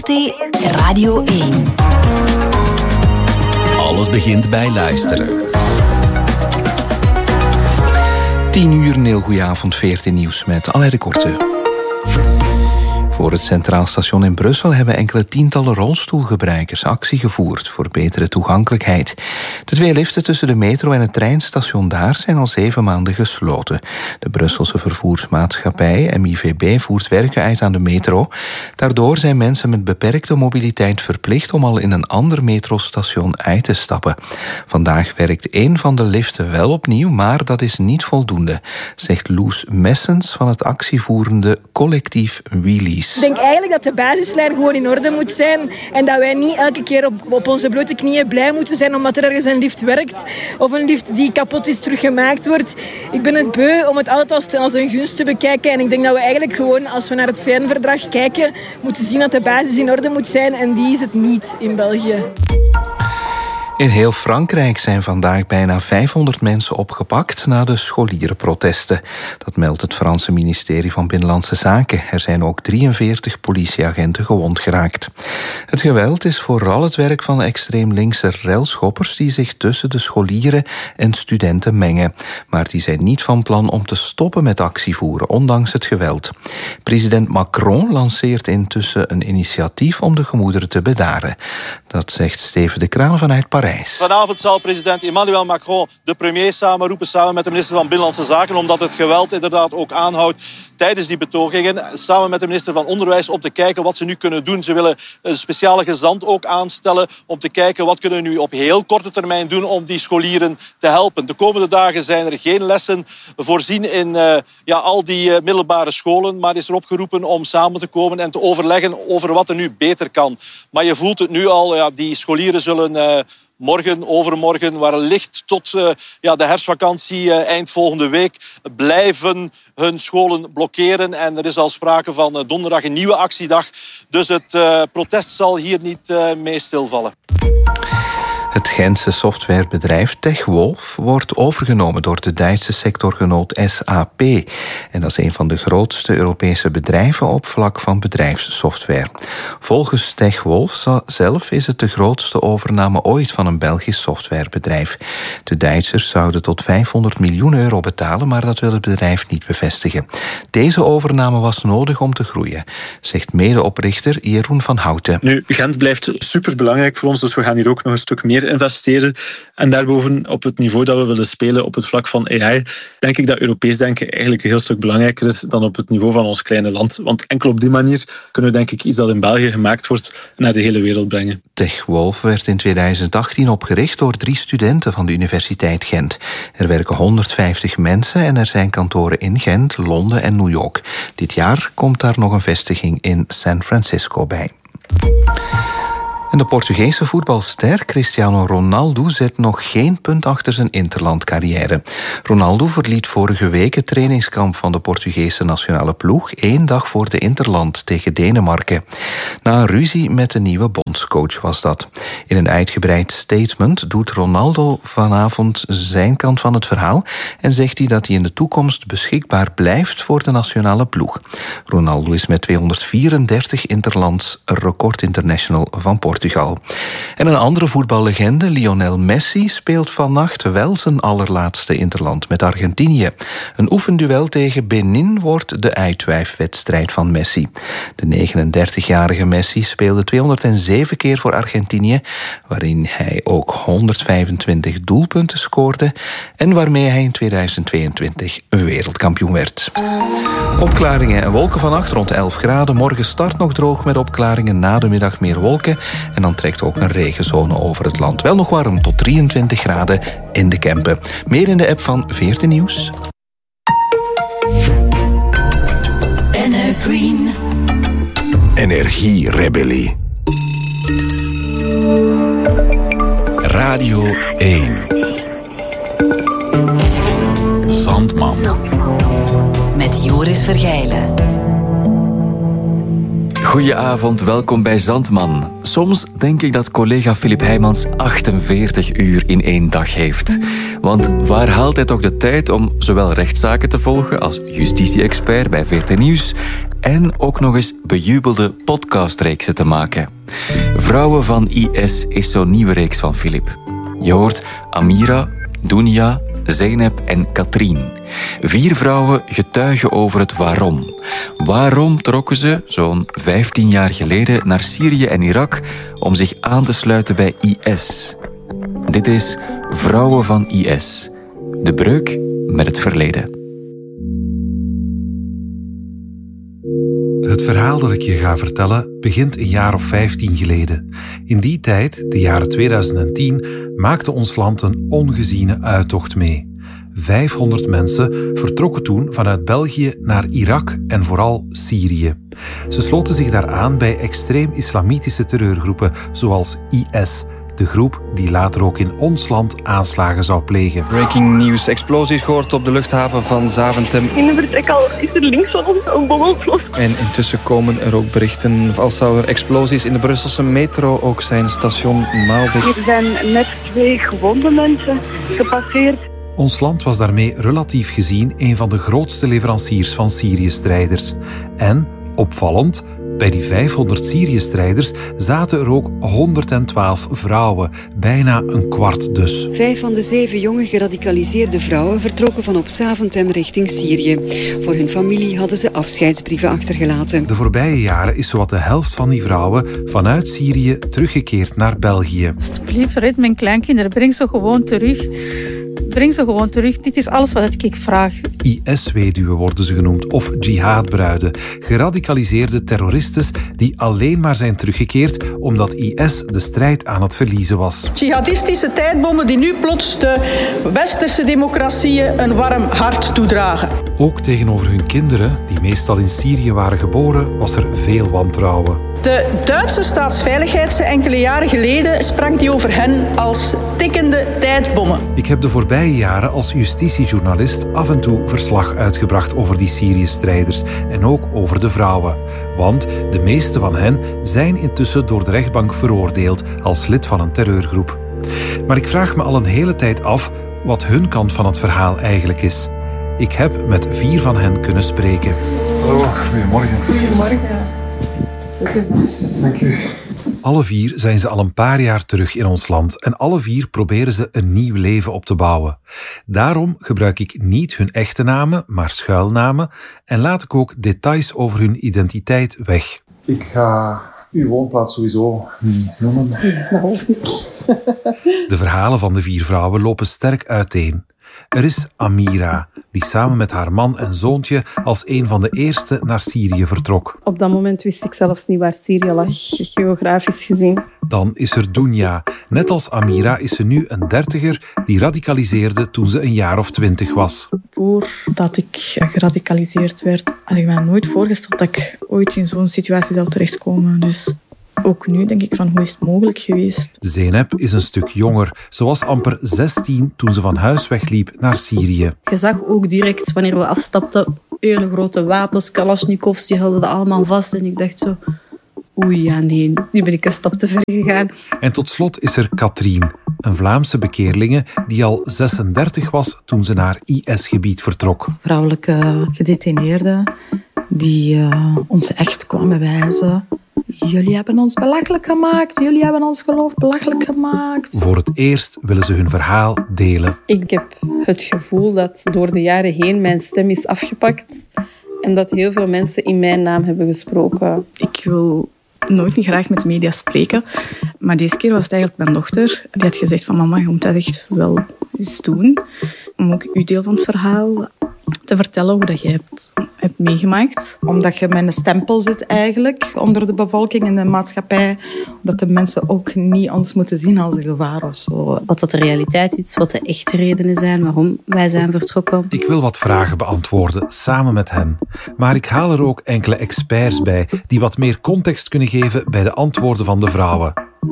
VRT Radio 1. Alles begint bij luisteren. 10 uur, een heel goeie avond, VRT Nieuws met Alain de Korte. Voor het Centraal Station in Brussel hebben enkele tientallen rolstoelgebruikers actie gevoerd voor betere toegankelijkheid. De 2 liften tussen de metro en het treinstation daar zijn al 7 maanden gesloten. De Brusselse vervoersmaatschappij MIVB voert werken uit aan de metro. Daardoor zijn mensen met beperkte mobiliteit verplicht om al in een ander metrostation uit te stappen. Vandaag werkt 1 van de liften wel opnieuw, maar dat is niet voldoende, zegt Loes Messens van het actievoerende collectief Wheelies. Ik denk eigenlijk dat de basislijn gewoon in orde moet zijn en dat wij niet elke keer op onze blote knieën blij moeten zijn omdat er ergens een lift werkt of een lift die kapot is teruggemaakt wordt. Ik ben het beu om het altijd als een gunst te bekijken en ik denk dat we eigenlijk gewoon, als we naar het VN-verdrag kijken, moeten zien dat de basis in orde moet zijn en die is het niet in België. In heel Frankrijk zijn vandaag bijna 500 mensen opgepakt na de scholierenprotesten. Dat meldt het Franse ministerie van Binnenlandse Zaken. Er zijn ook 43 politieagenten gewond geraakt. Het geweld is vooral het werk van extreem linkse relschoppers die zich tussen de scholieren en studenten mengen. Maar die zijn niet van plan om te stoppen met actievoeren, ondanks het geweld. President Macron lanceert intussen een initiatief om de gemoederen te bedaren. Dat zegt Steven de Kraan vanuit Parijs. Vanavond zal president Emmanuel Macron de premier samenroepen samen met de minister van Binnenlandse Zaken, omdat het geweld inderdaad ook aanhoudt tijdens die betogingen. Samen met de minister van Onderwijs om te kijken wat ze nu kunnen doen. Ze willen een speciale gezant ook aanstellen om te kijken wat kunnen we nu op heel korte termijn doen om die scholieren te helpen. De komende dagen zijn er geen lessen voorzien in al die middelbare scholen, maar is er opgeroepen om samen te komen en te overleggen over wat er nu beter kan. Maar je voelt het nu al, die scholieren zullen morgen, overmorgen, wellicht tot de herfstvakantie eind volgende week blijven hun scholen blokkeren. En er is al sprake van donderdag een nieuwe actiedag. Dus het protest zal hier niet mee stilvallen. Het Gentse softwarebedrijf TechWolf wordt overgenomen door de Duitse sectorgenoot SAP. En dat is een van de grootste Europese bedrijven op vlak van bedrijfssoftware. Volgens TechWolf zelf is het de grootste overname ooit van een Belgisch softwarebedrijf. De Duitsers zouden tot 500 miljoen euro betalen, maar dat wil het bedrijf niet bevestigen. Deze overname was nodig om te groeien, zegt medeoprichter Jeroen van Houten. Nu, Gent blijft superbelangrijk voor ons, dus we gaan hier ook nog een stuk meer investeren. En daarboven, op het niveau dat we willen spelen op het vlak van AI, denk ik dat Europees denken eigenlijk een heel stuk belangrijker is dan op het niveau van ons kleine land. Want enkel op die manier kunnen we denk ik iets dat in België gemaakt wordt naar de hele wereld brengen. TechWolf werd in 2018 opgericht door 3 studenten van de Universiteit Gent. Er werken 150 mensen en er zijn kantoren in Gent, Londen en New York. Dit jaar komt daar nog een vestiging in San Francisco bij. En de Portugese voetbalster Cristiano Ronaldo zet nog geen punt achter zijn interlandcarrière. Ronaldo verliet vorige week het trainingskamp van de Portugese nationale ploeg 1 dag voor de interland tegen Denemarken. Na een ruzie met de nieuwe bondscoach was dat. In een uitgebreid statement doet Ronaldo vanavond zijn kant van het verhaal en zegt hij dat hij in de toekomst beschikbaar blijft voor de nationale ploeg. Ronaldo is met 234 interlands record international van Portugal. En een andere voetballegende, Lionel Messi, speelt vannacht wel zijn allerlaatste interland met Argentinië. Een oefenduel tegen Benin wordt de uitwijfwedstrijd van Messi. De 39-jarige Messi speelde 207 keer voor Argentinië, waarin hij ook 125 doelpunten scoorde en waarmee hij in 2022 wereldkampioen werd. Opklaringen en wolken vannacht rond 11 graden. Morgen start nog droog met opklaringen, na de middag meer wolken. En dan trekt ook een regenzone over het land. Wel nog warm, tot 23 graden in de Kempen. Meer in de app van VRT Nieuws. Green. Energierebellie. Radio 1. Zandman. Met Joris Vergeilen. Goedenavond, welkom bij Zandman. Soms denk ik dat collega Filip Heijmans 48 uur in 1 dag heeft. Want waar haalt hij toch de tijd om zowel rechtszaken te volgen als justitie-expert bij VRT Nieuws en ook nog eens bejubelde podcastreeksen te maken. Vrouwen van IS is zo'n nieuwe reeks van Filip. Je hoort Amira, Dounia, Zeynep en Katrien. 4 vrouwen getuigen over het waarom. Waarom trokken ze, zo'n 15 jaar geleden, naar Syrië en Irak om zich aan te sluiten bij IS? Dit is Vrouwen van IS. De breuk met het verleden. Het verhaal dat ik je ga vertellen begint een jaar of 15 geleden. In die tijd, de jaren 2010, maakte ons land een ongeziene uittocht mee. 500 mensen vertrokken toen vanuit België naar Irak en vooral Syrië. Ze sloten zich daar aan bij extreem-islamitische terreurgroepen zoals IS, de groep die later ook in ons land aanslagen zou plegen. Breaking news. Explosies gehoord op de luchthaven van Zaventem. In de vertrek al is er links van ons een bom ontploft. En intussen komen er ook berichten als zou er explosies in de Brusselse metro ook zijn, station Maalbeek. Er zijn net 2 gewonde mensen gepasseerd. Ons land was daarmee relatief gezien een van de grootste leveranciers van Syrië-strijders. En, opvallend, bij die 500 Syrië-strijders zaten er ook 112 vrouwen, bijna een kwart dus. 5 van de 7 jonge geradicaliseerde vrouwen vertrokken van op Zaventem richting Syrië. Voor hun familie hadden ze afscheidsbrieven achtergelaten. De voorbije jaren is zowat de helft van die vrouwen vanuit Syrië teruggekeerd naar België. Alsjeblieft, red mijn kleinkinderen, breng ze gewoon terug. Breng ze gewoon terug. Dit is alles wat ik vraag. IS-weduwen worden ze genoemd, of jihadbruiden. Geradicaliseerde terroristes die alleen maar zijn teruggekeerd omdat IS de strijd aan het verliezen was. Jihadistische tijdbommen die nu plots de westerse democratieën een warm hart toedragen. Ook tegenover hun kinderen, die meestal in Syrië waren geboren, was er veel wantrouwen. De Duitse staatsveiligheid zei enkele jaren geleden sprak die over hen als tikkende tijdbommen. Ik heb de voorbije jaren als justitiejournalist af en toe verslag uitgebracht over die Syrië-strijders en ook over de vrouwen. Want de meeste van hen zijn intussen door de rechtbank veroordeeld als lid van een terreurgroep. Maar ik vraag me al een hele tijd af wat hun kant van het verhaal eigenlijk is. Ik heb met 4 van hen kunnen spreken. Hallo, goedemorgen. Goedemorgen. Dank u. Alle 4 zijn ze al een paar jaar terug in ons land en alle 4 proberen ze een nieuw leven op te bouwen. Daarom gebruik ik niet hun echte namen, maar schuilnamen en laat ik ook details over hun identiteit weg. Ik ga uw woonplaats sowieso niet noemen. Dat hoeft niet. De verhalen van de 4 vrouwen lopen sterk uiteen. Er is Amira, die samen met haar man en zoontje als een van de eerste naar Syrië vertrok. Op dat moment wist ik zelfs niet waar Syrië lag, geografisch gezien. Dan is er Dounia. Net als Amira is ze nu een 30er die radicaliseerde toen ze een jaar of 20 was. Voordat ik geradicaliseerd werd, had ik me nooit voorgesteld dat ik ooit in zo'n situatie zou terechtkomen. Dus ook nu denk ik van, hoe is het mogelijk geweest? Zeynep is een stuk jonger. Ze was amper 16 toen ze van huis wegliep naar Syrië. Je zag ook direct, wanneer we afstapten, hele grote wapens, kalasjnikovs, die hielden dat allemaal vast. En ik dacht zo, oei, ja nee, nu ben ik een stap te ver gegaan. En tot slot is er Katrien, een Vlaamse bekeerlinge die al 36 was toen ze naar IS-gebied vertrok. Vrouwelijke gedetineerden die ons echt kwamen wijzen. Jullie hebben ons belachelijk gemaakt. Jullie hebben ons geloof belachelijk gemaakt. Voor het eerst willen ze hun verhaal delen. Ik heb het gevoel dat door de jaren heen mijn stem is afgepakt. En dat heel veel mensen in mijn naam hebben gesproken. Ik wil nooit niet graag met de media spreken. Maar deze keer was het eigenlijk mijn dochter. Die had gezegd van mama, je moet dat echt wel eens doen. Om ook uw deel van het verhaal te vertellen hoe dat jij hebt meegemaakt. Omdat je met een stempel zit eigenlijk onder de bevolking en de maatschappij. Dat de mensen ook niet ons moeten zien als een gevaar of zo. Wat dat de realiteit is, wat de echte redenen zijn waarom wij zijn vertrokken. Ik wil wat vragen beantwoorden, samen met hen. Maar ik haal er ook enkele experts bij die wat meer context kunnen geven bij de antwoorden van de vrouwen.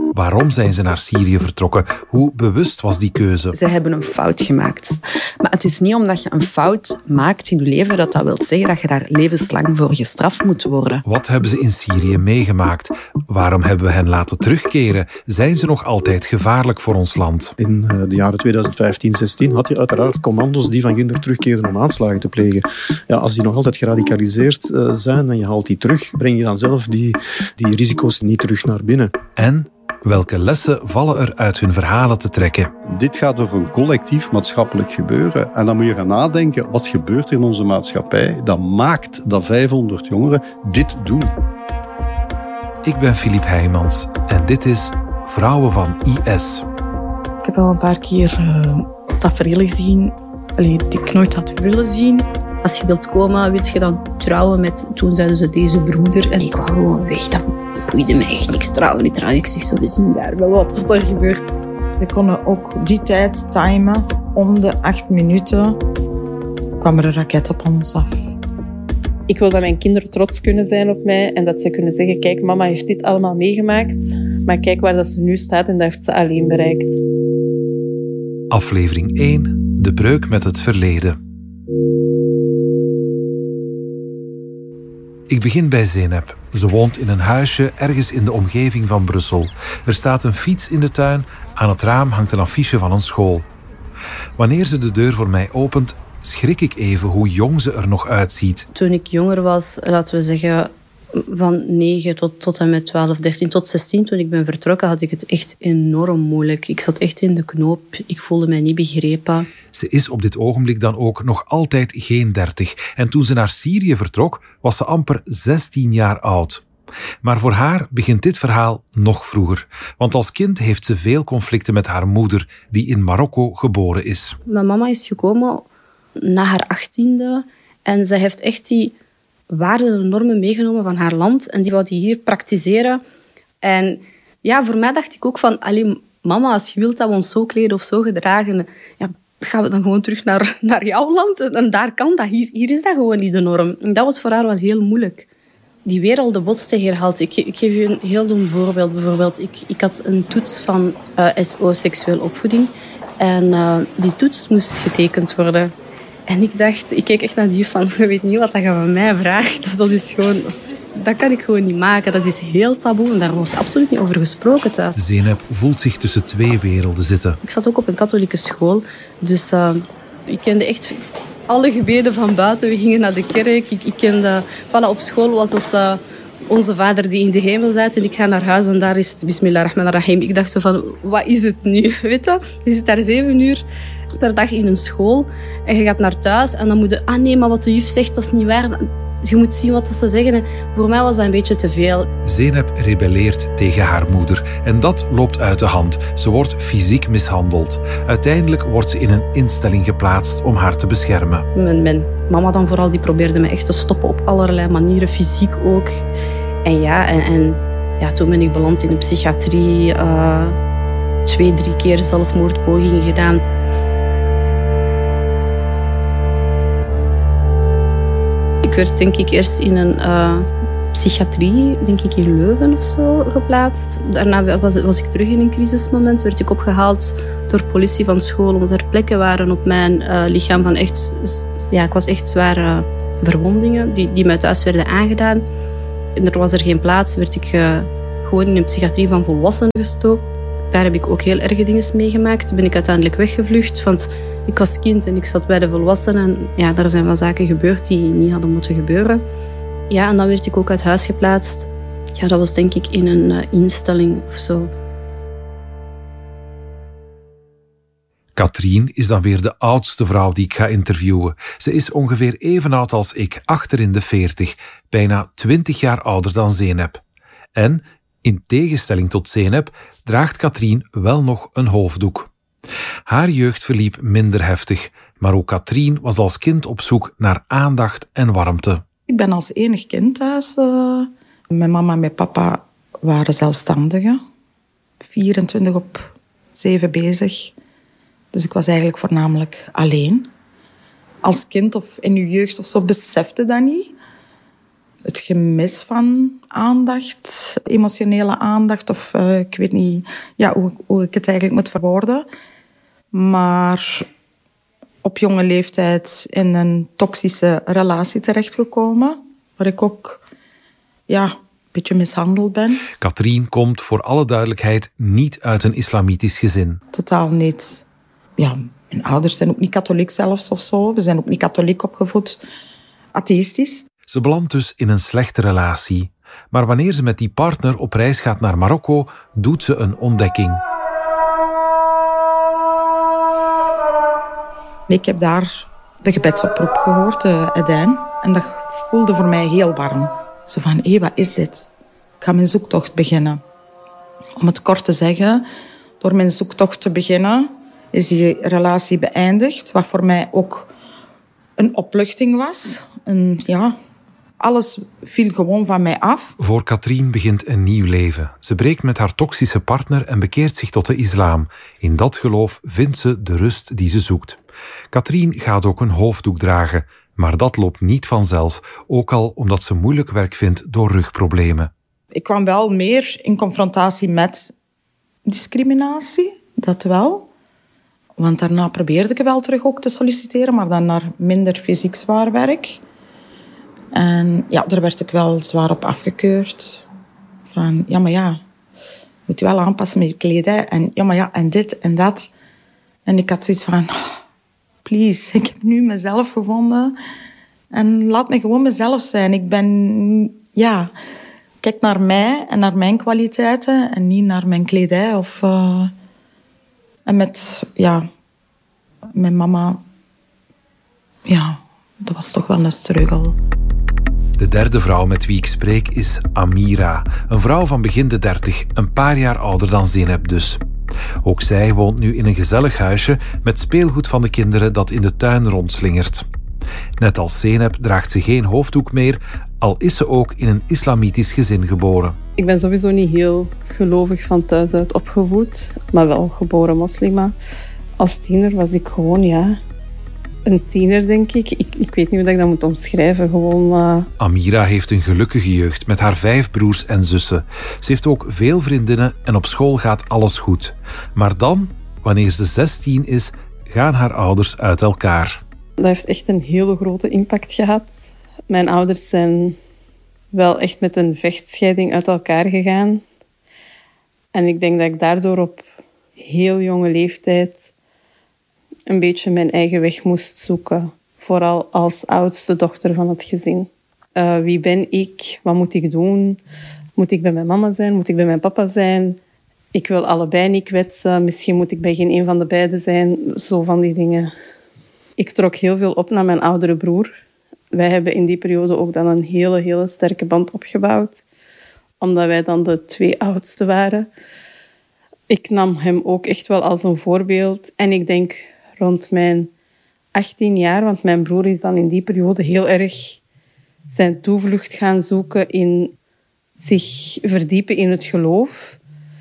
Waarom zijn ze naar Syrië vertrokken? Hoe bewust was die keuze? Ze hebben een fout gemaakt. Maar het is niet omdat je een fout maakt in je leven dat wil zeggen dat je daar levenslang voor gestraft moet worden. Wat hebben ze in Syrië meegemaakt? Waarom hebben we hen laten terugkeren? Zijn ze nog altijd gevaarlijk voor ons land? In de jaren 2015-16 had je uiteraard commando's die van Ginder terugkeerden om aanslagen te plegen. Ja, als die nog altijd geradicaliseerd zijn en je haalt die terug, breng je dan zelf die risico's niet terug naar binnen. En welke lessen vallen er uit hun verhalen te trekken? Dit gaat over een collectief maatschappelijk gebeuren. En dan moet je gaan nadenken, wat gebeurt er in onze maatschappij dat maakt dat 500 jongeren dit doen? Ik ben Filip Heijmans en dit is Vrouwen van IS. Ik heb al een paar keer tafereelen gezien die ik nooit had willen zien. Als je wilt komen, wil je dan trouwen met... Toen zeiden ze deze broeder. En ik wou gewoon weg. Dat boeide mij echt niks. Trouwen, niet trouwen. Ik zeg zo, we zien daar wel wat er gebeurt. We konden ook die tijd timen. Om de 8 minuten kwam er een raket op ons af. Ik wil dat mijn kinderen trots kunnen zijn op mij. En dat ze kunnen zeggen, kijk, mama heeft dit allemaal meegemaakt. Maar kijk waar dat ze nu staat en dat heeft ze alleen bereikt. Aflevering 1. De breuk met het verleden. Ik begin bij Zeynep. Ze woont in een huisje ergens in de omgeving van Brussel. Er staat een fiets in de tuin. Aan het raam hangt een affiche van een school. Wanneer ze de deur voor mij opent, schrik ik even hoe jong ze er nog uitziet. Toen ik jonger was, laten we zeggen van 9 tot en met 12, 13 tot 16, toen ik ben vertrokken, had ik het echt enorm moeilijk. Ik zat echt in de knoop. Ik voelde mij niet begrepen. Ze is op dit ogenblik dan ook nog altijd geen 30. En toen ze naar Syrië vertrok, was ze amper 16 jaar oud. Maar voor haar begint dit verhaal nog vroeger. Want als kind heeft ze veel conflicten met haar moeder, die in Marokko geboren is. Mijn mama is gekomen na haar 18e en zij heeft echt die waarden en normen meegenomen van haar land en die wou die hier praktiseren. En ja, voor mij dacht ik ook van, allee, mama, als je wilt dat we ons zo kleden of zo gedragen, ja, gaan we dan gewoon terug naar jouw land? En daar kan dat. Hier is dat gewoon niet de norm. En dat was voor haar wel heel moeilijk. Die weer al de botste herhaalt. Ik geef je een heel dom voorbeeld. Bijvoorbeeld, ik had een toets van SO, seksueel opvoeding. En die toets moest getekend worden. En ik keek echt naar die juf van, je weet niet wat je van mij vraagt. Dat is gewoon... Dat kan ik gewoon niet maken. Dat is heel taboe en daar wordt absoluut niet over gesproken thuis. Zeynep voelt zich tussen twee werelden zitten. Ik zat ook op een katholieke school. Dus ik kende echt alle gebeden van buiten. We gingen naar de kerk. Ik kende... Voilà, op school was het onze vader die in de hemel zit. En ik ga naar huis en daar is het Bismillahirrahmanirrahim. Ik dacht zo van, wat is het nu? Weet je? Je zit daar 7 uur per dag in een school. En je gaat naar thuis en dan moet je... Ah nee, maar wat de juf zegt, dat is niet waar. Je moet zien wat ze zeggen. En voor mij was dat een beetje te veel. Zeynep rebelleert tegen haar moeder. En dat loopt uit de hand. Ze wordt fysiek mishandeld. Uiteindelijk wordt ze in een instelling geplaatst om haar te beschermen. Mijn mama dan vooral, die probeerde me echt te stoppen op allerlei manieren. Fysiek ook. En ja, toen ben ik beland in de psychiatrie. 2-3 keer zelfmoordpogingen gedaan. Ik werd denk ik eerst in een psychiatrie, denk ik in Leuven of zo, geplaatst. Daarna was ik terug in een crisismoment, werd ik opgehaald door politie van school, omdat er plekken waren op mijn lichaam van echt... Ja, ik was echt zware verwondingen die mij thuis werden aangedaan. En er was er geen plaats, werd ik gewoon in een psychiatrie van volwassenen gestopt. Daar heb ik ook heel erge dingen meegemaakt. Ben ik uiteindelijk weggevlucht, want ik was kind en ik zat bij de volwassenen. Ja, daar zijn wel zaken gebeurd die niet hadden moeten gebeuren. Ja, en dan werd ik ook uit huis geplaatst. Ja, dat was denk ik in een instelling of zo. Katrien is dan weer de oudste vrouw die ik ga interviewen. Ze is ongeveer even oud als ik, achter in de 40, bijna 20 jaar ouder dan Zeynep. En, in tegenstelling tot Zeynep, draagt Katrien wel nog een hoofddoek. Haar jeugd verliep minder heftig, maar ook Katrien was als kind op zoek naar aandacht en warmte. Ik ben als enig kind thuis. Mijn mama en mijn papa waren zelfstandigen. 24/7 bezig. Dus ik was eigenlijk voornamelijk alleen. Als kind of in je jeugd of zo besefte dat niet. het gemis van aandacht, emotionele aandacht, of ik weet niet hoe ik het eigenlijk moet verwoorden. Maar op jonge leeftijd in een toxische relatie terechtgekomen, waar ik ook een beetje mishandeld ben. Katrien komt, voor alle duidelijkheid, niet uit een islamitisch gezin. Totaal niet. Ja, mijn ouders zijn ook niet katholiek zelfs of zo. We zijn ook niet katholiek opgevoed. Atheïstisch. Ze belandt dus in een slechte relatie. Maar wanneer ze met die partner op reis gaat naar Marokko, doet ze een ontdekking. Ik heb daar de gebedsoproep gehoord, de Adijn. En dat voelde voor mij heel warm. Zo van, wat is dit? Ik ga mijn zoektocht beginnen. Om het kort te zeggen, door mijn zoektocht te beginnen, is die relatie beëindigd. Wat voor mij ook een opluchting was. Alles viel gewoon van mij af. Voor Katrien begint een nieuw leven. Ze breekt met haar toxische partner en bekeert zich tot de islam. In dat geloof vindt ze de rust die ze zoekt. Katrien gaat ook een hoofddoek dragen. Maar dat loopt niet vanzelf, ook al omdat ze moeilijk werk vindt door rugproblemen. Ik kwam wel meer in confrontatie met discriminatie, dat wel. Want daarna probeerde ik wel terug ook te solliciteren, maar dan naar minder fysiek zwaar werk. En daar werd ik wel zwaar op afgekeurd. Van, moet je wel aanpassen met je kledij. En en dit en dat. En ik had zoiets van, please, ik heb nu mezelf gevonden. En laat me gewoon mezelf zijn. Ik ben, kijk naar mij en naar mijn kwaliteiten. En niet naar mijn kledij. En met mama, dat was toch wel een struggle. De derde vrouw met wie ik spreek is Amira. Een vrouw van begin de 30, een paar jaar ouder dan Zeynep dus. Ook zij woont nu in een gezellig huisje met speelgoed van de kinderen dat in de tuin rondslingert. Net als Zeynep draagt ze geen hoofddoek meer, al is ze ook in een islamitisch gezin geboren. Ik ben sowieso niet heel gelovig van thuis uit opgevoed, maar wel geboren moslima. Als tiener was ik gewoon, een tiener, denk ik. Ik weet niet hoe ik dat moet omschrijven. Amira heeft een gelukkige jeugd met haar 5 broers en zussen. Ze heeft ook veel vriendinnen en op school gaat alles goed. Maar dan, wanneer ze 16 is, gaan haar ouders uit elkaar. Dat heeft echt een hele grote impact gehad. Mijn ouders zijn wel echt met een vechtscheiding uit elkaar gegaan. En ik denk dat ik daardoor op heel jonge leeftijd een beetje mijn eigen weg moest zoeken. Vooral als oudste dochter van het gezin. Wie ben ik? Wat moet ik doen? Moet ik bij mijn mama zijn? Moet ik bij mijn papa zijn? Ik wil allebei niet kwetsen. Misschien moet ik bij geen een van de beiden zijn. Zo van die dingen. Ik trok heel veel op naar mijn oudere broer. Wij hebben in die periode ook dan een hele sterke band opgebouwd. Omdat wij dan de 2 oudste waren. Ik nam hem ook echt wel als een voorbeeld. En ik denk rond mijn 18 jaar, want mijn broer is dan in die periode heel erg zijn toevlucht gaan zoeken in zich verdiepen in het geloof.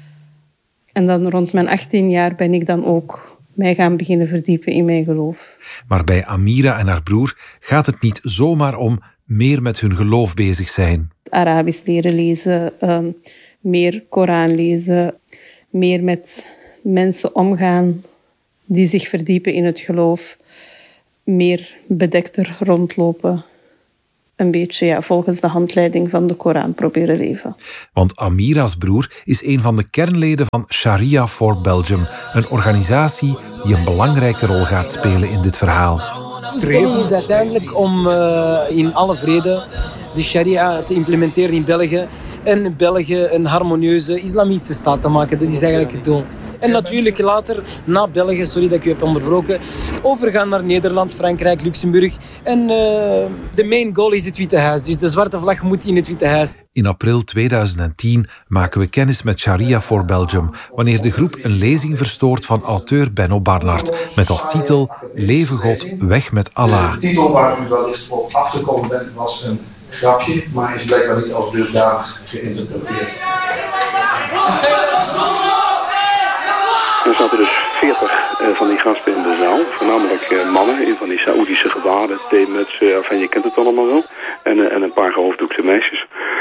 En dan rond mijn 18 jaar ben ik dan ook mij gaan beginnen verdiepen in mijn geloof. Maar bij Amira en haar broer gaat het niet zomaar om meer met hun geloof bezig zijn. Arabisch leren lezen, meer Koran lezen, meer met mensen omgaan die zich verdiepen in het geloof, meer bedekter rondlopen. Een beetje volgens de handleiding van de Koran proberen leven. Want Amira's broer is een van de kernleden van Sharia for Belgium, een organisatie die een belangrijke rol gaat spelen in dit verhaal. Streven is uiteindelijk om in alle vrede de sharia te implementeren in België en België een harmonieuze islamitische staat te maken. Dat is eigenlijk het doel. En natuurlijk later, na België, sorry dat ik u heb onderbroken, overgaan naar Nederland, Frankrijk, Luxemburg. En de main goal is het Witte Huis. Dus de zwarte vlag moet in het Witte Huis. In april 2010 maken we kennis met Sharia for Belgium, wanneer de groep een lezing verstoort van auteur Benno Barnard, met als titel Leven God, weg met Allah. De titel waar u wellicht op afgekomen bent was een grapje, maar is blijkbaar niet als dusdanig geïnterpreteerd. Er zaten dus 40 van die gasten in de zaal. Voornamelijk mannen in van die Saoedische gewaden, theemuts, je kent het allemaal wel. En een paar gehoofddoekte meisjes.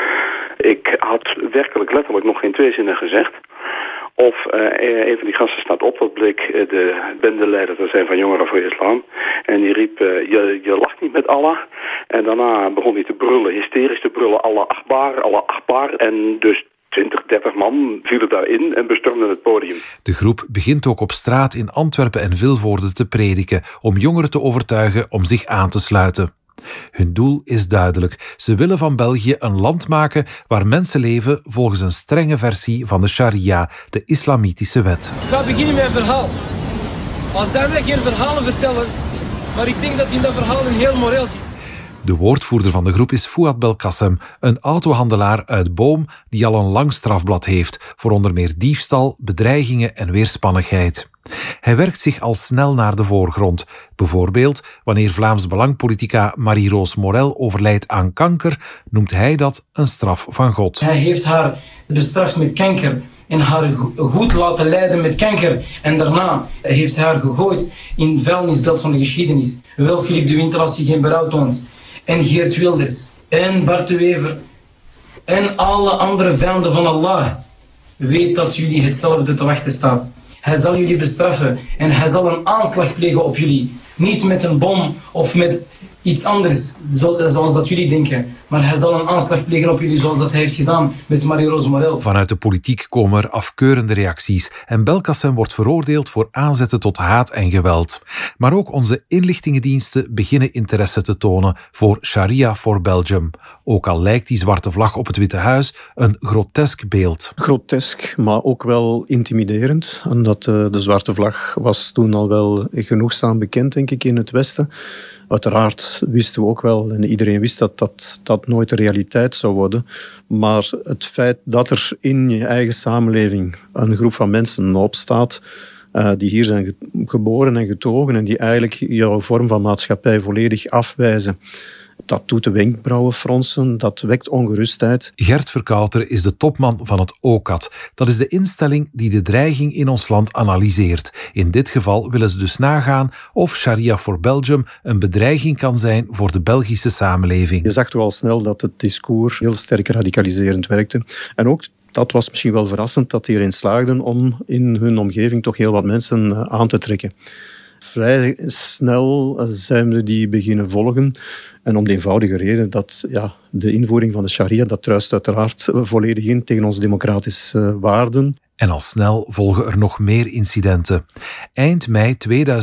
Ik had werkelijk letterlijk nog geen 2 zinnen gezegd. Of een van die gasten staat op, dat bleek de bendeleider te zijn van Jongeren voor Islam. En die riep, je lacht niet met Allah. En daarna begon hij te brullen, hysterisch te brullen, Allah Akbar. En dus 20, 30 man vielen daarin en bestormden het podium. De groep begint ook op straat in Antwerpen en Vilvoorde te prediken om jongeren te overtuigen om zich aan te sluiten. Hun doel is duidelijk. Ze willen van België een land maken waar mensen leven volgens een strenge versie van de sharia, de islamitische wet. Ik ga beginnen met een verhaal. Al zijn wij geen verhalenvertellers, maar ik denk dat in dat verhaal een heel moreel zit. De woordvoerder van de groep is Fouad Belkacem, een autohandelaar uit Boom die al een lang strafblad heeft voor onder meer diefstal, bedreigingen en weerspannigheid. Hij werkt zich al snel naar de voorgrond. Bijvoorbeeld, wanneer Vlaams Belangpolitica Marie-Roos Morel overlijdt aan kanker, noemt hij dat een straf van God. Hij heeft haar bestraft met kanker en haar goed laten lijden met kanker. En daarna heeft hij haar gegooid in het vuilnisbelt van de geschiedenis. Wel, Philippe de Winter, als je geen berouw toont. En Geert Wilders. En Bart de Wever. En alle andere vijanden van Allah. Weet dat jullie hetzelfde te wachten staat. Hij zal jullie bestraffen en hij zal een aanslag plegen op jullie. Niet met een bom of met iets anders, zoals dat jullie denken. Maar hij zal een aanslag plegen op jullie zoals dat hij heeft gedaan met Marie-Roos Morel. Vanuit de politiek komen er afkeurende reacties en Belkacem wordt veroordeeld voor aanzetten tot haat en geweld. Maar ook onze inlichtingendiensten beginnen interesse te tonen voor Sharia for Belgium. Ook al lijkt die zwarte vlag op het Witte Huis een grotesk beeld. Grotesk, maar ook wel intimiderend. Omdat de zwarte vlag was toen al wel genoegzaam bekend, denk ik, in het Westen. Uiteraard wisten we ook wel, en iedereen wist dat nooit de realiteit zou worden. Maar het feit dat er in je eigen samenleving een groep van mensen opstaat, die hier zijn geboren en getogen en die eigenlijk jouw vorm van maatschappij volledig afwijzen, dat doet de wenkbrauwen fronsen, dat wekt ongerustheid. Gert Verkouter is de topman van het OCAD. Dat is de instelling die de dreiging in ons land analyseert. In dit geval willen ze dus nagaan of Sharia for Belgium een bedreiging kan zijn voor de Belgische samenleving. Je zag toch al snel dat het discours heel sterk radicaliserend werkte. En ook, dat was misschien wel verrassend, dat die erin slaagden om in hun omgeving toch heel wat mensen aan te trekken. Vrij snel zijn we die beginnen volgen. En om de eenvoudige reden dat de invoering van de sharia, dat druist uiteraard volledig in tegen onze democratische waarden. En al snel volgen er nog meer incidenten. Eind mei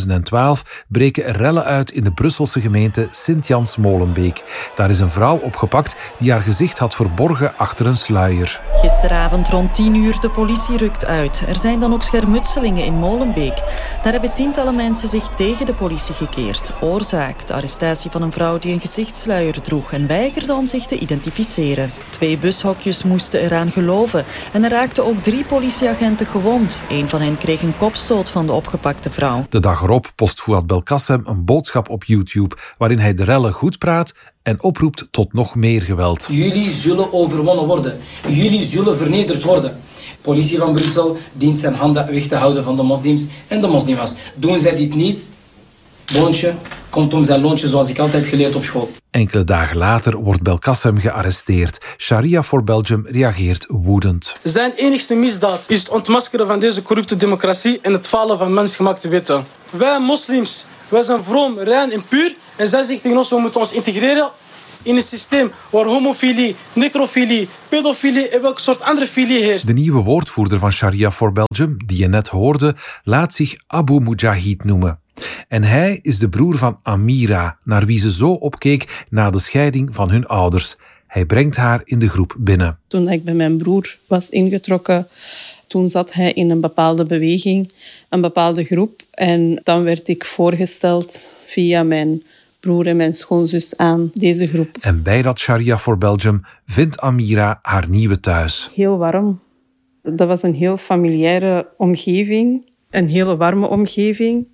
2012 breken er rellen uit in de Brusselse gemeente Sint-Jans-Molenbeek. Daar is een vrouw opgepakt die haar gezicht had verborgen achter een sluier. Gisteravond rond 10 uur, de politie rukt uit. Er zijn dan ook schermutselingen in Molenbeek. Daar hebben tientallen mensen zich tegen de politie gekeerd. Oorzaak: de arrestatie van een vrouw die een gezichtssluier droeg en weigerde om zich te identificeren. 2 bushokjes moesten eraan geloven en er raakten ook 3 politieagenten gewond. Een van hen kreeg een kopstoot van de opgepakte vrouw. De dag erop post Fouad Belkacem een boodschap op YouTube waarin hij de rellen goed praat en oproept tot nog meer geweld. Jullie zullen overwonnen worden. Jullie zullen vernederd worden. De politie van Brussel dient zijn handen weg te houden van de moslims en de moslims. Doen zij dit niet, boontje komt om zijn loontje, zoals ik altijd heb geleerd op school. Enkele dagen later wordt Belkacem gearresteerd. Sharia for Belgium reageert woedend. Zijn enigste misdaad is het ontmaskeren van deze corrupte democratie en het falen van mensgemaakte wetten. Wij moslims, wij zijn vroom, rein en puur. En zij zegt tegen ons, we moeten ons integreren in een systeem waar homofilie, necrofilie, pedofilie en welke soort andere filie heerst. De nieuwe woordvoerder van Sharia for Belgium, die je net hoorde, laat zich Abu Mujahid noemen. En hij is de broer van Amira, naar wie ze zo opkeek na de scheiding van hun ouders. Hij brengt haar in de groep binnen. Toen ik bij mijn broer was ingetrokken, toen zat hij in een bepaalde beweging, een bepaalde groep. En dan werd ik voorgesteld via mijn broer en mijn schoonzus aan deze groep. En bij dat Sharia for Belgium vindt Amira haar nieuwe thuis. Heel warm. Dat was een heel familiaire omgeving, een hele warme omgeving.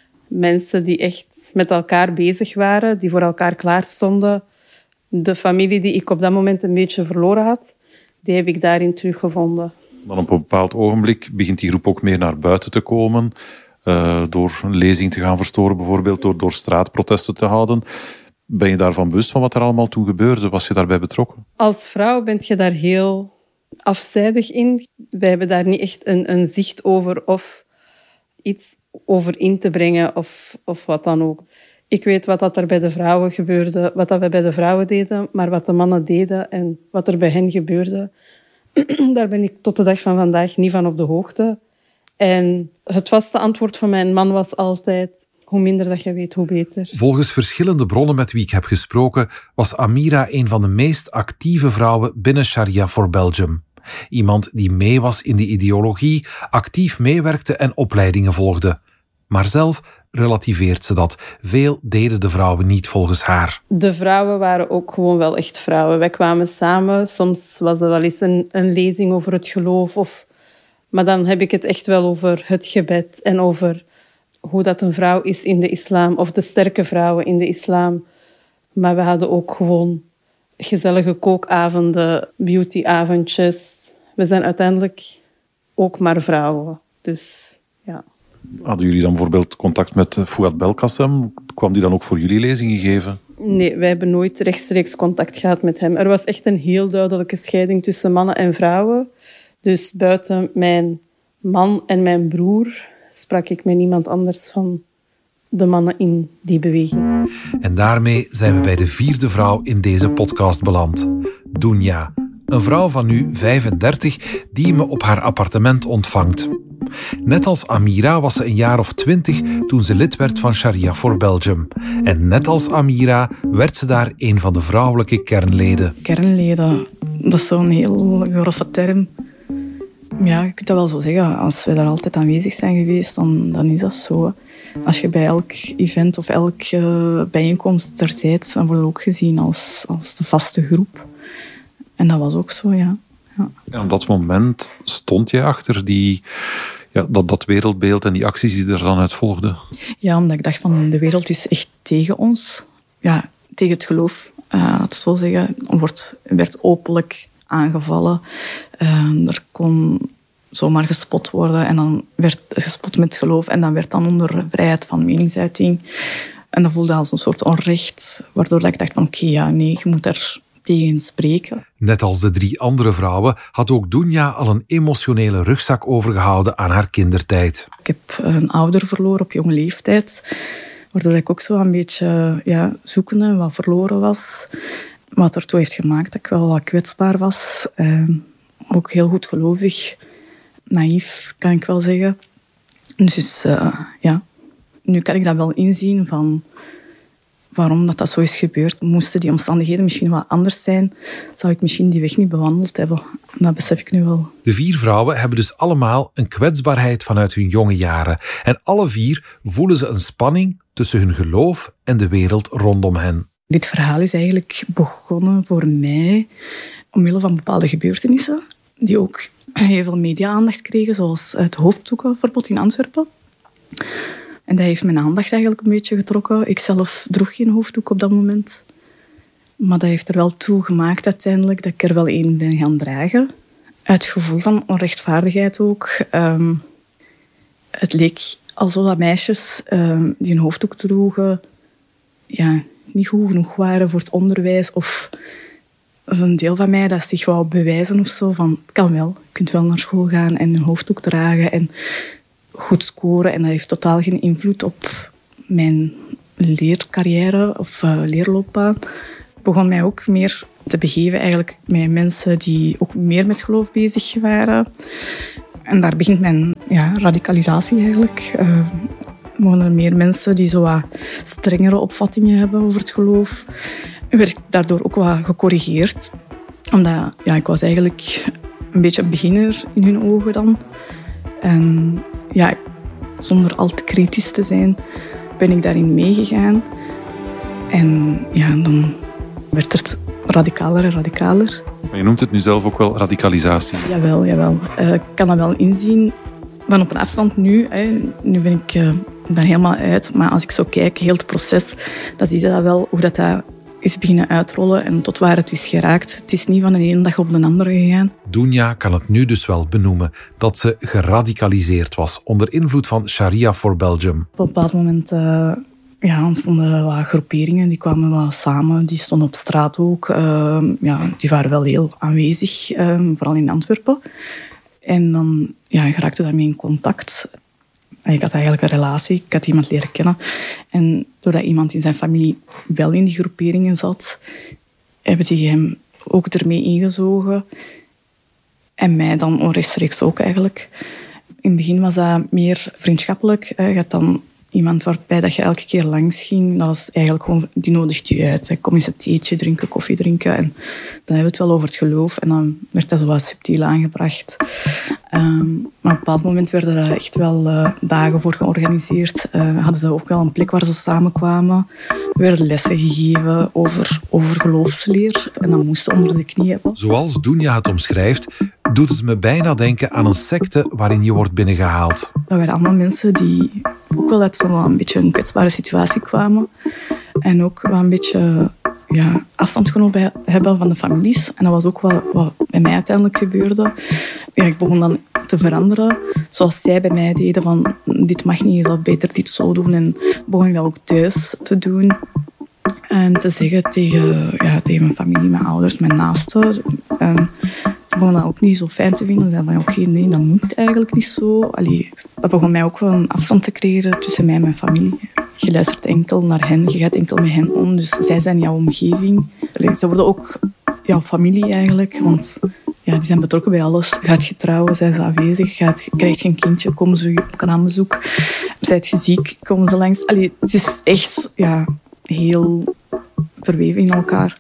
Mensen die echt met elkaar bezig waren, die voor elkaar klaar stonden. De familie die ik op dat moment een beetje verloren had, die heb ik daarin teruggevonden. Dan op een bepaald ogenblik begint die groep ook meer naar buiten te komen. door een lezing te gaan verstoren, bijvoorbeeld door straatprotesten te houden. Ben je daarvan bewust van wat er allemaal toen gebeurde? Was je daarbij betrokken? Als vrouw ben je daar heel afzijdig in. Wij hebben daar niet echt een zicht over of iets over in te brengen of wat dan ook. Ik weet wat er bij de vrouwen gebeurde, wat dat we bij de vrouwen deden, maar wat de mannen deden en wat er bij hen gebeurde, daar ben ik tot de dag van vandaag niet van op de hoogte. En het vaste antwoord van mijn man was altijd: hoe minder dat je weet, hoe beter. Volgens verschillende bronnen met wie ik heb gesproken, was Amira een van de meest actieve vrouwen binnen Sharia for Belgium. Iemand die mee was in de ideologie, actief meewerkte en opleidingen volgde. Maar zelf relativeert ze dat. Veel deden de vrouwen niet volgens haar. De vrouwen waren ook gewoon wel echt vrouwen. Wij kwamen samen. Soms was er wel eens een lezing over het geloof. Maar dan heb ik het echt wel over het gebed en over hoe dat een vrouw is in de islam, of de sterke vrouwen in de islam. Maar we hadden ook gewoon gezellige kookavonden, beautyavondjes. We zijn uiteindelijk ook maar vrouwen. Dus ja. Hadden jullie dan bijvoorbeeld contact met Fouad Belkacem? Kwam die dan ook voor jullie lezingen geven? Nee, wij hebben nooit rechtstreeks contact gehad met hem. Er was echt een heel duidelijke scheiding tussen mannen en vrouwen. Dus buiten mijn man en mijn broer sprak ik met niemand anders van de mannen in die beweging. En daarmee zijn we bij de 4e vrouw in deze podcast beland. Dounia, een vrouw van nu 35 die me op haar appartement ontvangt. Net als Amira was ze een jaar of 20 toen ze lid werd van Sharia for Belgium. En net als Amira werd ze daar een van de vrouwelijke kernleden. Kernleden, dat is zo'n heel grove term. Ja, je kunt dat wel zo zeggen. Als we daar altijd aanwezig zijn geweest, dan is dat zo. Als je bij elk event of elke bijeenkomst er bent, dan word je ook gezien als de vaste groep. En dat was ook zo, ja. En op dat moment stond je achter dat wereldbeeld en die acties die er dan uit volgden? Ja, omdat ik dacht van de wereld is echt tegen ons. Ja, tegen het geloof. Het zo zeggen, werd openlijk aangevallen. Er kon zomaar gespot worden en dan werd gespot met geloof en dan werd dan onder vrijheid van meningsuiting. En dat voelde als een soort onrecht, waardoor ik dacht van oké, je moet er tegen spreken. Net als de 3 andere vrouwen had ook Dounia al een emotionele rugzak overgehouden aan haar kindertijd. Ik heb een ouder verloren op jonge leeftijd, waardoor ik ook zo een beetje zoekende, wat verloren was. Wat ertoe heeft gemaakt dat ik wel wat kwetsbaar was. Ook heel goed gelovig. Naïef, kan ik wel zeggen. Dus nu kan ik dat wel inzien van waarom dat zo is gebeurd. Moesten die omstandigheden misschien wat anders zijn, zou ik misschien die weg niet bewandeld hebben. Dat besef ik nu wel. De 4 vrouwen hebben dus allemaal een kwetsbaarheid vanuit hun jonge jaren. En alle 4 voelen ze een spanning tussen hun geloof en de wereld rondom hen. Dit verhaal is eigenlijk begonnen voor mij omwille van bepaalde gebeurtenissen die ook heel veel media-aandacht kregen, zoals het hoofddoekenverbod in Antwerpen. En dat heeft mijn aandacht eigenlijk een beetje getrokken. Ik zelf droeg geen hoofddoek op dat moment. Maar dat heeft er wel toe gemaakt uiteindelijk dat ik er wel één ben gaan dragen. Uit gevoel van onrechtvaardigheid ook. Het leek alsof dat meisjes die een hoofddoek droegen niet goed genoeg waren voor het onderwijs. Of dat is een deel van mij dat zich wou bewijzen of zo. Van, het kan wel. Je kunt wel naar school gaan en een hoofddoek dragen en goed scoren. En dat heeft totaal geen invloed op mijn leercarrière of leerloopbaan. Ik begon mij ook meer te begeven eigenlijk met mensen die ook meer met geloof bezig waren. En daar begint mijn radicalisatie eigenlijk. Mogen er meer mensen die zo wat strengere opvattingen hebben over het geloof. En werd ik daardoor ook wat gecorrigeerd. Omdat ik was eigenlijk een beetje een beginner in hun ogen dan. En zonder al te kritisch te zijn, ben ik daarin meegegaan. En dan werd het radicaler en radicaler. Maar je noemt het nu zelf ook wel radicalisatie. Jawel. Ik kan dat wel inzien. Van op een afstand nu. Nu ben ik daar helemaal uit. Maar als ik zo kijk, heel het proces, dan zie je dat wel, hoe dat is beginnen uitrollen en tot waar het is geraakt. Het is niet van de ene dag op de andere gegaan. Dunja kan het nu dus wel benoemen dat ze geradicaliseerd was onder invloed van Sharia for Belgium. Op een bepaald moment ontstonden wat groeperingen, die kwamen wat samen, die stonden op straat ook. Die waren wel heel aanwezig, vooral in Antwerpen. En dan geraakte daarmee in contact. Ik had eigenlijk een relatie, ik had iemand leren kennen. En doordat iemand in zijn familie wel in die groeperingen zat, hebben die hem ook ermee ingezogen. En mij dan onrechtstreeks ook eigenlijk. In het begin was dat meer vriendschappelijk. Je had dan iemand waarbij dat je elke keer langs ging. Dat was eigenlijk gewoon, die nodigt je uit. Kom eens een theetje drinken, koffie drinken. En dan hebben we het wel over het geloof. En dan werd dat zo wat subtiel aangebracht. Maar op een bepaald moment werden er echt wel dagen voor georganiseerd. Hadden ze ook wel een plek waar ze samenkwamen. Er werden lessen gegeven over geloofsleer. En dat moest onder de knie hebben. Zoals Dunja het omschrijft, doet het me bijna denken aan een secte waarin je wordt binnengehaald. Dat waren allemaal mensen die ook wel uit een beetje een kwetsbare situatie kwamen. En ook wel een beetje afstand genomen hebben van de families. En dat was ook wat bij mij uiteindelijk gebeurde. Ik begon dan te veranderen. Zoals zij bij mij deden van dit mag niet, je zou beter dit zo doen. En begon ik dat ook thuis te doen. En te zeggen tegen mijn familie, mijn ouders, mijn naasten. Ze begonnen dat ook niet zo fijn te vinden. Ze zeiden van oké, nee, dat moet eigenlijk niet zo. Dat begon mij ook wel een afstand te creëren tussen mij en mijn familie. Je luistert enkel naar hen, je gaat enkel met hen om. Dus zij zijn jouw omgeving. Ze worden ook jouw familie eigenlijk. Want die zijn betrokken bij alles. Gaat je trouwen, zijn ze aanwezig. Krijg je een kindje, komen ze op een aanbezoek. Zijt je ziek, komen ze langs. Het is echt heel verweven in elkaar.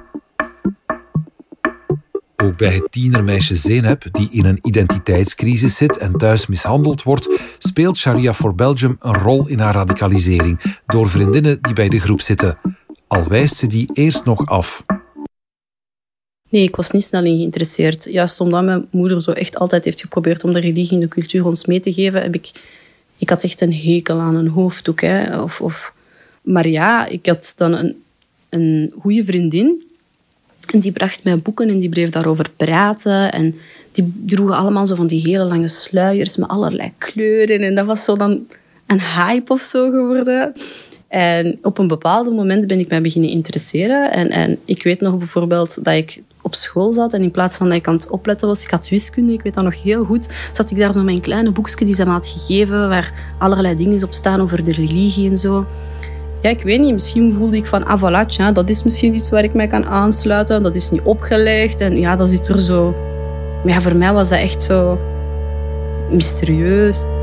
Ook bij het tienermeisje Zeynep, die in een identiteitscrisis zit en thuis mishandeld wordt, speelt Sharia for Belgium een rol in haar radicalisering door vriendinnen die bij de groep zitten. Al wijst ze die eerst nog af. Nee, ik was niet snel in geïnteresseerd. Juist omdat mijn moeder zo echt altijd heeft geprobeerd om de religie en de cultuur ons mee te geven, ik had echt een hekel aan een hoofddoek. Maar ik had dan een goede vriendin. En die bracht mij boeken en die bleef daarover praten. En die droegen allemaal zo van die hele lange sluiers met allerlei kleuren. En dat was zo dan een hype of zo geworden. En op een bepaald moment ben ik mij beginnen interesseren. En ik weet nog bijvoorbeeld dat ik op school zat en in plaats van dat ik aan het opletten was, ik had wiskunde, ik weet dat nog heel goed, zat ik daar zo met een kleine boekje die ze me had gegeven, waar allerlei dingen op staan over de religie en zo. Ja, ik weet niet, misschien voelde ik van, voilà, tja, dat is misschien iets waar ik mij kan aansluiten, dat is niet opgelegd en ja, dat zit er zo. Maar ja, voor mij was dat echt zo mysterieus.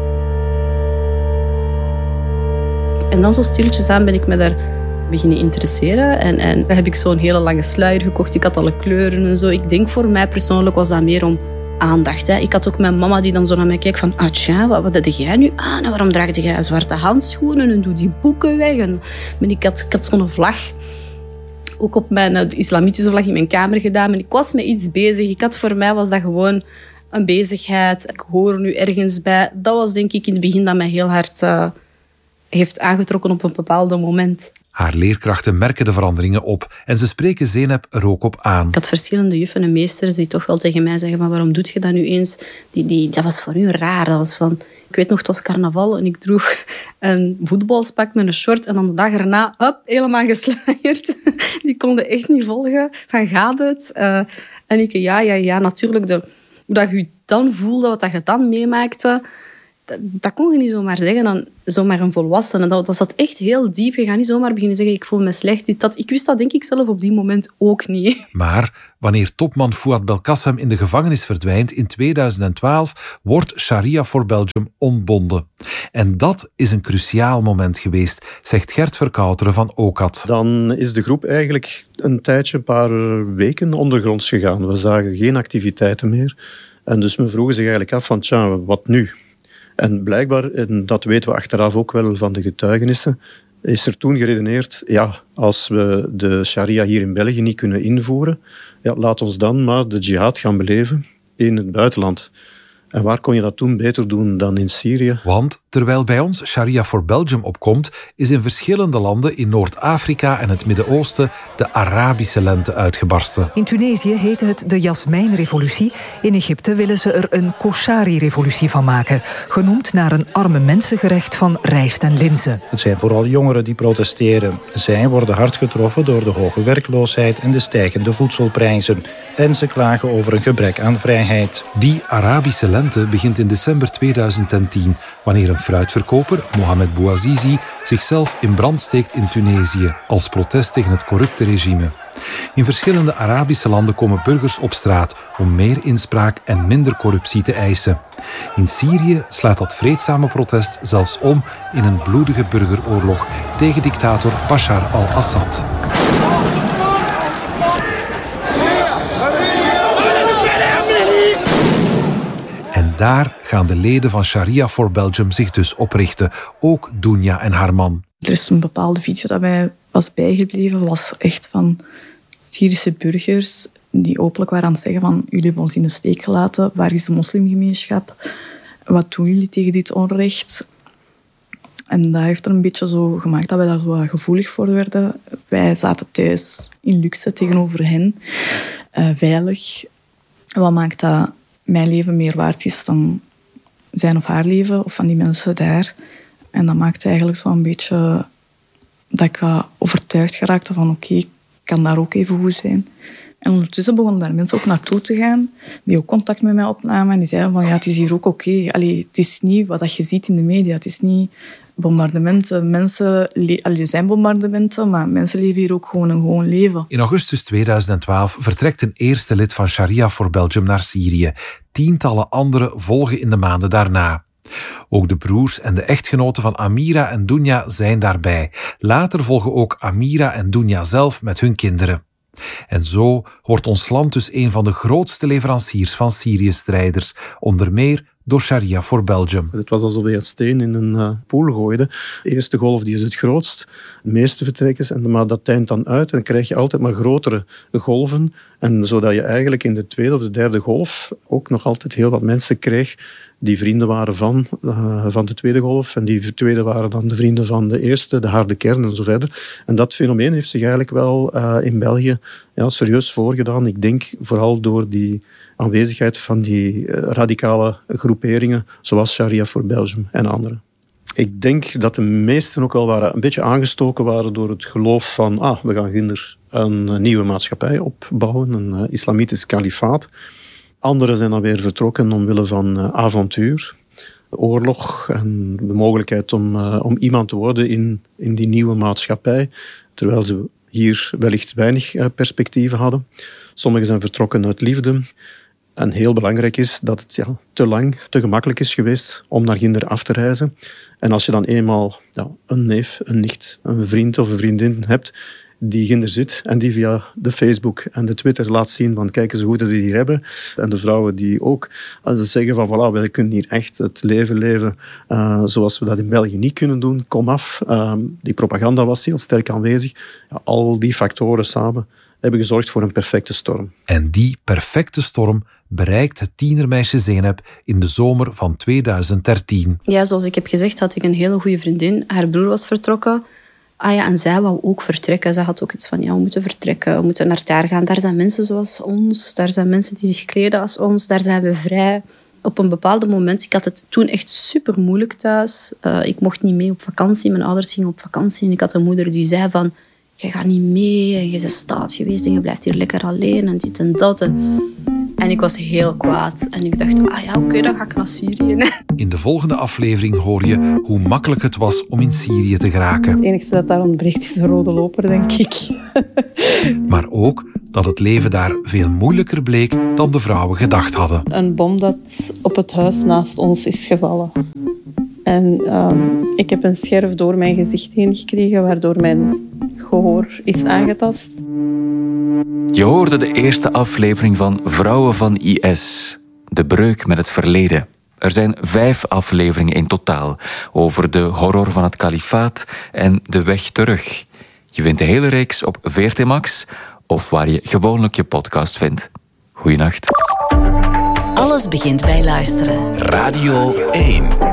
En dan zo stilletjes aan ben ik me daar beginnen interesseren. En dan heb ik zo'n hele lange sluier gekocht. Ik had alle kleuren en zo. Ik denk voor mij persoonlijk was dat meer om aandacht. Hè. Ik had ook mijn mama die dan zo naar mij keek van, tja, wat heb jij nu aan? En waarom draagde jij zwarte handschoenen en doe die boeken weg? En ik had zo'n vlag, ook op de islamitische vlag in mijn kamer gedaan. En ik was met iets bezig. Voor mij was dat gewoon een bezigheid. Ik hoor nu ergens bij. Dat was denk ik in het begin dat mij heel hard heeft aangetrokken op een bepaald moment. Haar leerkrachten merken de veranderingen op en ze spreken Zeynep er ook op aan. Ik had verschillende juffen en meesters die toch wel tegen mij zeggen, maar waarom doe je dat nu eens? Dat was voor u raar. Dat was van, ik weet nog, het was carnaval en ik droeg een voetbalspak met een short en dan de dag erna, helemaal gesluierd. Die konden echt niet volgen. Van, gaat het? En ik, ja, natuurlijk. Hoe dat je je dan voelde, wat dat je dan meemaakte, dat kon je niet zomaar zeggen dan zomaar een volwassene. Dat zat echt heel diep. Je gaat niet zomaar beginnen zeggen, ik voel me slecht. Ik wist dat denk ik zelf op die moment ook niet. Maar wanneer topman Fouad Belkacem in de gevangenis verdwijnt in 2012, wordt Sharia for Belgium ontbonden. En dat is een cruciaal moment geweest, zegt Gert Verkouteren van OCAD. Dan is de groep eigenlijk een paar weken ondergronds gegaan. We zagen geen activiteiten meer. En dus men vroegen zich eigenlijk af van, tja, wat nu? En blijkbaar, en dat weten we achteraf ook wel van de getuigenissen, is er toen geredeneerd, ja, als we de sharia hier in België niet kunnen invoeren, ja, laat ons dan maar de jihad gaan beleven in het buitenland. En waar kon je dat toen beter doen dan in Syrië? Want Terwijl bij ons Sharia for Belgium opkomt, is in verschillende landen in Noord-Afrika en het Midden-Oosten de Arabische lente uitgebarsten. In Tunesië heette het de Jasmijnrevolutie. In Egypte willen ze er een koshari-revolutie van maken, genoemd naar een arme mensengerecht van rijst en linzen. Het zijn vooral jongeren die protesteren. Zij worden hard getroffen door de hoge werkloosheid en de stijgende voedselprijzen. En ze klagen over een gebrek aan vrijheid. Die Arabische lente begint in december 2010, wanneer een fruitverkoper, Mohamed Bouazizi, zichzelf in brand steekt in Tunesië als protest tegen het corrupte regime. In verschillende Arabische landen komen burgers op straat om meer inspraak en minder corruptie te eisen. In Syrië slaat dat vreedzame protest zelfs om in een bloedige burgeroorlog tegen dictator Bashar al-Assad. En daar gaan de leden van Sharia for Belgium zich dus oprichten. Ook Dounia en haar man. Er is een bepaalde video dat mij was bijgebleven. Was echt van Syrische burgers die openlijk waren aan het zeggen van jullie hebben ons in de steek gelaten. Waar is de moslimgemeenschap? Wat doen jullie tegen dit onrecht? En dat heeft er een beetje zo gemaakt dat wij daar zo gevoelig voor werden. Wij zaten thuis in luxe tegenover hen. Veilig. Wat maakt dat mijn leven meer waard is dan zijn of haar leven of van die mensen daar. En dat maakte eigenlijk zo een beetje dat ik wat overtuigd geraakte van oké, ik kan daar ook even goed zijn. En ondertussen begonnen daar mensen ook naartoe te gaan die ook contact met mij opnamen en die zeiden van ja, het is hier ook oké. Het is niet wat je ziet in de media. Het is niet bombardementen. Er zijn bombardementen, maar mensen leven hier ook gewoon een gewoon leven. In augustus 2012 vertrekt een eerste lid van Sharia for Belgium naar Syrië. Tientallen anderen volgen in de maanden daarna. Ook de broers en de echtgenoten van Amira en Dounia zijn daarbij. Later volgen ook Amira en Dounia zelf met hun kinderen. En zo wordt ons land dus een van de grootste leveranciers van Syrië-strijders, onder meer door Sharia for Belgium. Het was alsof je een steen in een pool gooide. De eerste golf die is het grootst, de meeste vertrekkers, maar dat deint dan uit en dan krijg je altijd maar grotere golven. En zodat je eigenlijk in de tweede of de derde golf ook nog altijd heel wat mensen kreeg die vrienden waren van de tweede golf en die tweede waren dan de vrienden van de eerste, de harde kern en zo verder. En dat fenomeen heeft zich eigenlijk wel in België serieus voorgedaan. Ik denk vooral door die aanwezigheid van die radicale groeperingen zoals Sharia for Belgium en anderen. Ik denk dat de meesten ook wel een beetje aangestoken waren door het geloof van we gaan ginder een nieuwe maatschappij opbouwen, een islamitisch kalifaat. Anderen zijn dan weer vertrokken omwille van avontuur, oorlog en de mogelijkheid om iemand te worden in die nieuwe maatschappij, terwijl ze hier wellicht weinig perspectieven hadden. Sommigen zijn vertrokken uit liefde. En heel belangrijk is dat het te gemakkelijk is geweest om naar ginder af te reizen. En als je dan eenmaal een neef, een nicht, een vriend of een vriendin hebt die ginder zit en die via de Facebook en de Twitter laat zien van kijk eens hoe we het hier hebben. En de vrouwen die ook als ze zeggen van voilà, wij kunnen hier echt het leven leven zoals we dat in België niet kunnen doen, kom af. Die propaganda was heel sterk aanwezig. Ja, al die factoren samen hebben gezorgd voor een perfecte storm. En die perfecte storm bereikt het tienermeisje Zeynep in de zomer van 2013. Ja, zoals ik heb gezegd, had ik een hele goede vriendin. Haar broer was vertrokken. En zij wou ook vertrekken. Ze had ook iets van, we moeten vertrekken, we moeten naar daar gaan. Daar zijn mensen zoals ons, daar zijn mensen die zich kleden als ons, daar zijn we vrij. Op een bepaald moment, ik had het toen echt super moeilijk thuis. Ik mocht niet mee op vakantie, mijn ouders gingen op vakantie. En ik had een moeder die zei van, je gaat niet mee en je bent stout geweest en je blijft hier lekker alleen en dit en dat. En ik was heel kwaad. En ik dacht, oké, dan ga ik naar Syrië. In de volgende aflevering hoor je hoe makkelijk het was om in Syrië te geraken. Het enige dat daar ontbreekt is een rode loper, denk ik. Maar ook dat het leven daar veel moeilijker bleek dan de vrouwen gedacht hadden. Een bom dat op het huis naast ons is gevallen. En ik heb een scherf door mijn gezicht heen gekregen, waardoor mijn gehoor is aangetast. Je hoorde de eerste aflevering van Vrouwen van IS. De breuk met het verleden. Er zijn 5 afleveringen in totaal over de horror van het kalifaat en de weg terug. Je vindt de hele reeks op VRT Max of waar je gewoonlijk je podcast vindt. Goeienacht. Alles begint bij luisteren. Radio 1.